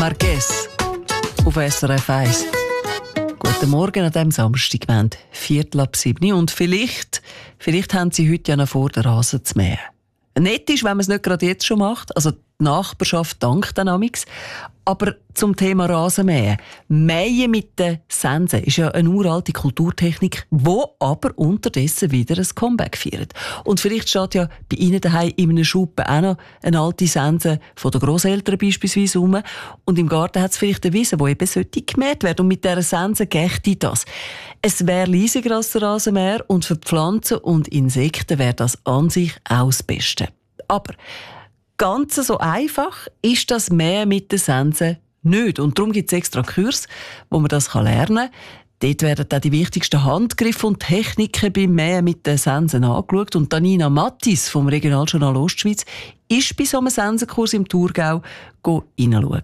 Marquez auf SRF 1. Guten Morgen an diesem Samstag, wir haben 6:45 und vielleicht haben Sie heute ja noch vor, den Rasen zu mähen. Nett ist, wenn man es nicht gerade jetzt schon macht, also die Nachbarschaft dankt dann amigs. Aber zum Thema Rasenmähen. Mähen mit den Sensen ist ja eine uralte Kulturtechnik, die aber unterdessen wieder ein Comeback feiert. Und vielleicht steht ja bei Ihnen daheim in einem Schuppen auch noch eine alte Sense von den Grosseltern beispielsweise rum. Und im Garten hat es vielleicht eine Wiese, die eben gemäht werden. Und mit dieser Sense gächte das. Es wäre leisiger als der Rasenmäher und für Pflanzen und Insekten wäre das an sich auch das Beste. Aber ganz so einfach ist das Mähen mit den Sensen nicht. Und darum gibt es extra Kurs, wo man das lernen kann. Dort werden auch die wichtigsten Handgriffe und Techniken beim Mähen mit den Sensen angeschaut. Und Nina Mattis vom Regionaljournal Ostschweiz ist bei so einem Sensenkurs im Thurgau hineinschauen.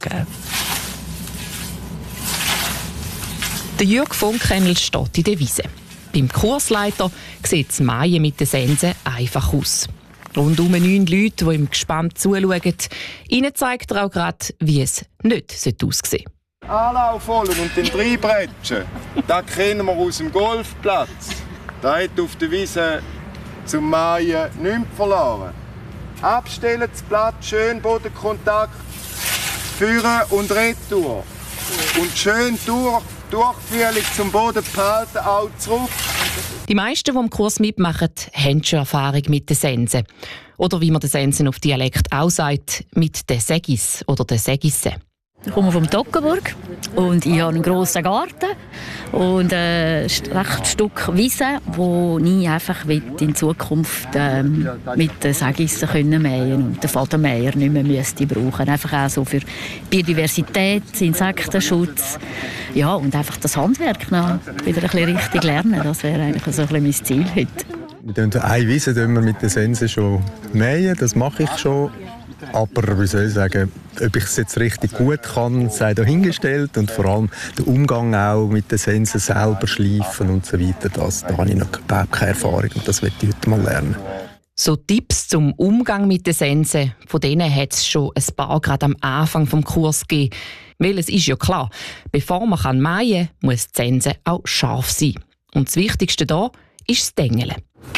Der Jürg von Kennel steht in der Wiese. Beim Kursleiter sieht das Mähen mit den Sensen einfach aus. Rundum 9 Leute, die ihm gespannt zuschauen. Ihnen zeigt er auch gerade, wie es nicht aussehen sollte. Anlauf holen und den reinbretschen. Das kennen wir aus dem Golfplatz. Da hat auf der Wiese zum Mähen nichts verloren. Abstellen das Blatt, schön Bodenkontakt, führen und retour. Und schön Durchführung zum Boden behalten, auch zurück. Die meisten, die im Kurs mitmachen, haben schon Erfahrung mit den Sensen. Oder wie man den Sensen auf Dialekt auch sagt, mit den Segis oder den Segissen. Ich komme vom Toggenburg und ich habe einen grossen Garten und ein rechtes Stück Wiese, wo ich einfach in Zukunft mit den Segissen mähen und den Fadenmäher nicht mehr müsste brauchen. Einfach auch so für Biodiversität, Insektenschutz, ja, und einfach das Handwerk noch wieder ein bisschen richtig lernen. Das wäre eigentlich so ein bisschen mein Ziel heute. Eine Wiese mit den Sensen schon mähen, das mache ich schon. Aber wie soll ich sagen, ob ich es jetzt richtig gut kann, sei dahingestellt. Und vor allem der Umgang auch mit den Sensen selber schleifen und so weiter, da habe ich noch überhaupt keine Erfahrung und das möchte ich heute mal lernen. So Tipps zum Umgang mit den Sensen, von denen hat es schon ein paar gerade am Anfang des Kurs gegeben. Weil es ist ja klar, bevor man mähen kann, muss die Sense auch scharf sein. Und das Wichtigste hier ist das Dengeln.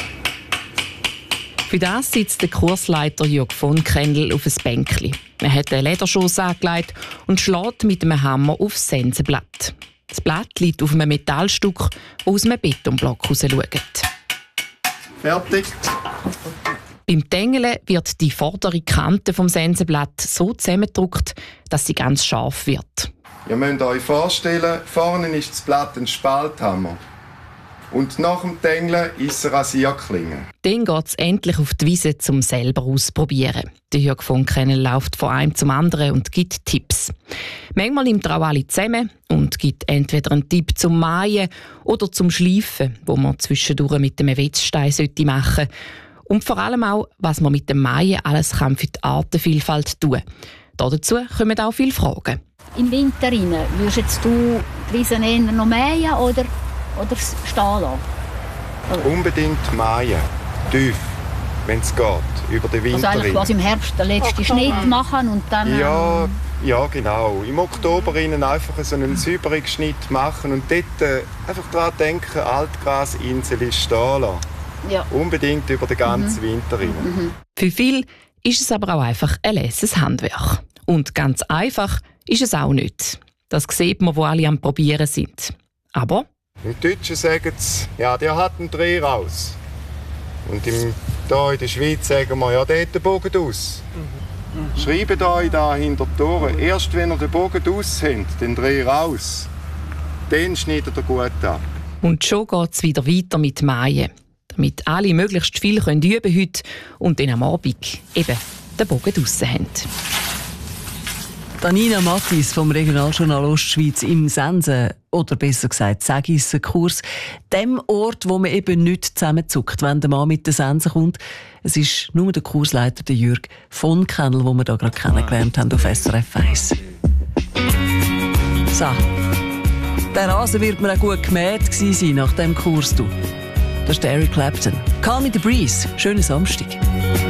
Für das sitzt der Kursleiter Jürg von Kennel auf ein Bänkli. Er hat einen Lederschuss angelegt und schlägt mit einem Hammer auf das Sensenblatt. Das Blatt liegt auf einem Metallstück, das aus einem Betonblock rausschaut. Fertig. Beim Dengeln wird die vordere Kante vom Sensenblatt so zusammengedrückt, dass sie ganz scharf wird. Ihr müsst euch vorstellen, vorne ist das Blatt ein Spalthammer. Und nach dem Dengeln ist eine Rasierklinge. Dann geht es endlich auf die Wiese, um selber auszuprobieren. Der Jürg von Kennel läuft von einem zum anderen und gibt Tipps. Manchmal nimmt er auch alle zusammen und gibt entweder einen Tipp zum Mähen oder zum Schleifen, wo man zwischendurch mit dem Wetzstein machen sollte. Und vor allem auch, was man mit dem Mähen alles kann für die Artenvielfalt tun kann. Dazu kommen auch viele Fragen. Im Winter würdest du die Wiese eher noch mähen oder stehen lassen? Unbedingt mähen. Tief, wenn es geht, über den Winter. Also eigentlich quasi im Herbst den letzten Schnitt machen und dann... Ja, genau. Im Oktober einfach so einen sauberen Schnitt machen und dort einfach daran denken, Altgrasinsel ist stehen lassen. Ja. Unbedingt über den ganzen Winter rein. Für viele ist es aber auch einfach ein leises Handwerk. Und ganz einfach ist es auch nicht. Das sieht man, wo alle am Probieren sind. Aber... Im Deutschen sagen sie, ja, der hat einen Dreh raus. Und hier in der Schweiz sagen wir, ja, der hat den Bogen aus. Schreibt euch da hinter die Tore, erst wenn ihr den Bogen aus habt, den Dreh raus, dann schneidet er gut ab. Und schon geht es wieder weiter mit Mähen, damit alle möglichst viel üben können heute und dann am Abend eben den Bogen draussen haben. Nina Mattis vom Regionaljournal Ostschweiz im Sensen, oder besser gesagt Segissen-Kurs, dem Ort, wo man eben nicht zusammenzuckt, wenn der Mann mit den Sensen kommt. Es ist nur der Kursleiter, der Jürg von Kennel, den wir hier gerade kennengelernt haben auf SRF 1. So, der Rasen wird mir auch gut gemäht gewesen sein nach diesem Kurs. Das ist Eric Clapton. Call me the breeze. Schönen Samstag.